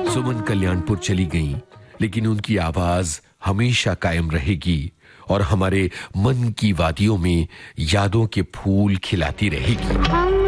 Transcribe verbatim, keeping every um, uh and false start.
सुमन कल्याणपुर चली गईं, लेकिन उनकी आवाज हमेशा कायम रहेगी और हमारे मन की वादियों में यादों के फूल खिलाती रहेगी।